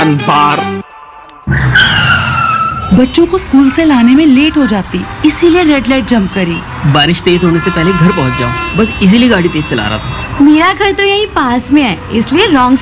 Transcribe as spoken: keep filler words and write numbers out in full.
बार बच्चों को स्कूल से लाने में लेट हो जाती, इसीलिए रेड लाइट जंप करी। बारिश तेज होने से पहले घर पहुंच जाओ, बस इसीलिए गाड़ी तेज चला रहा था। मेरा घर तो यहीं पास में है, इसलिए रॉन्ग